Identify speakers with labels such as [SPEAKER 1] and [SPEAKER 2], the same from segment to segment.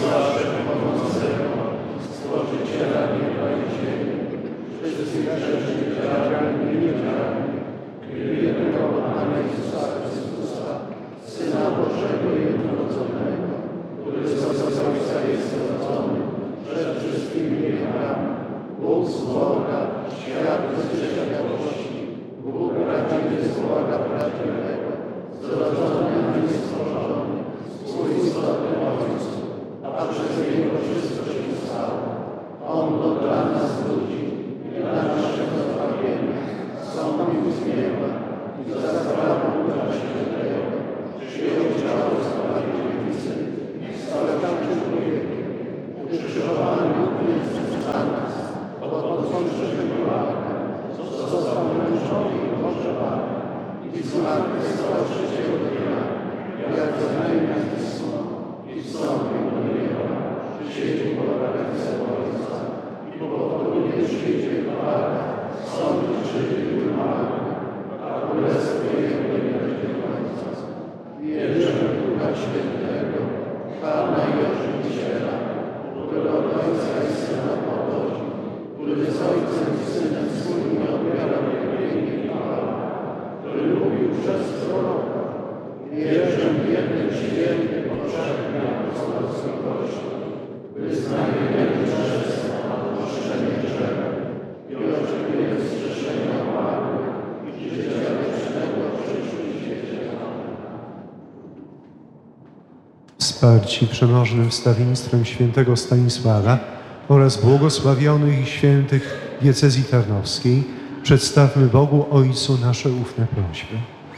[SPEAKER 1] Wsparci przemożnym wstawiennictwem świętego Stanisława oraz błogosławionych i świętych diecezji tarnowskiej przedstawmy Bogu Ojcu nasze ufne prośby.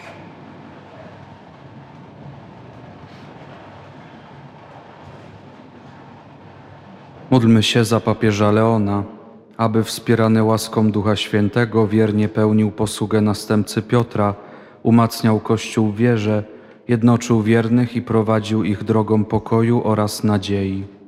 [SPEAKER 2] Módlmy się za papieża Leona, aby wspierany łaską Ducha Świętego wiernie pełnił posługę następcy Piotra, umacniał Kościół w wierze, jednoczył wiernych i prowadził ich drogą pokoju oraz nadziei.